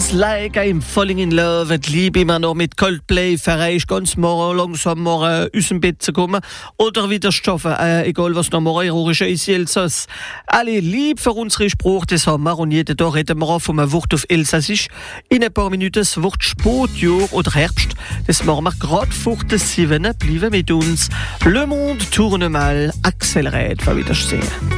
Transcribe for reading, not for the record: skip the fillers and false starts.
It's like I'm falling in love. Et liebe immer noch mit Coldplay verreich ganz morgen langsam morgen aus dem Bett zu kommen oder wieder zu schaffen, egal was noch morgen ist, ist Elsass. Alle lieb für unsere Sprache, das haben wir und jeden Tag reden wir von einem Wort auf Elsassisch. In ein paar Minuten das Wort Spotjahr oder Herbst, das machen wir gerade vor den 7. Bleiben mit uns. Le Monde tourne mal, accéléré, auf Wiedersehen.